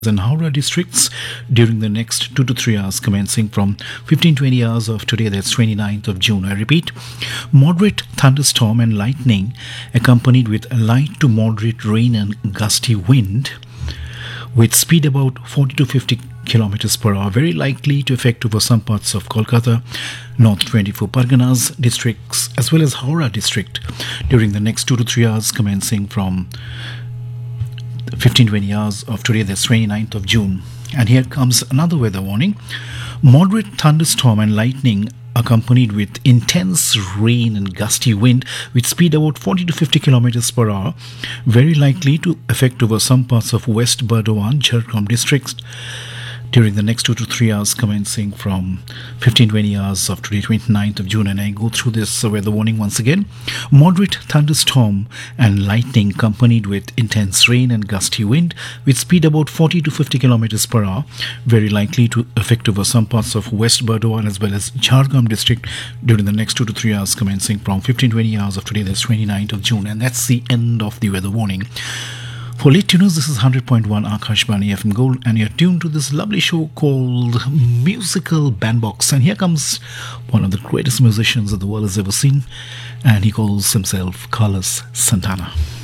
and Howrah districts during the next 2 to 3 hours commencing from 15-20 hours of today, that's 29th of June. I repeat, moderate thunderstorm and lightning accompanied with light to moderate rain and gusty wind with speed about 40 to 50 kilometers per hour, very likely to affect over some parts of Kolkata, North 24 Parganas districts as well as Howrah district during the next 2 to 3 hours commencing from 15-20 hours of today, that's 29th of June. And here comes another weather warning. Moderate thunderstorm and lightning accompanied with intense rain and gusty wind with speed about 40 to 50 kilometers per hour, very likely to affect over some parts of West Burdwan, Jharkhand districts during the next 2 to 3 hours commencing from 15-20 hours of today, 29th of June. And I go through this weather warning once again. Moderate thunderstorm and lightning accompanied with intense rain and gusty wind with speed about 40 to 50 kilometers per hour, very likely to affect over some parts of West Burdwan as well as Jharkhand district during the next 2 to 3 hours commencing from 15-20 hours of today, that's 29th of June. And that's the end of the weather warning. For late tuners, this is 100.1 Akashvani FM Gold, and you're tuned to this lovely show called Musical Bandbox. And here comes one of the greatest musicians that the world has ever seen, and he calls himself Carlos Santana.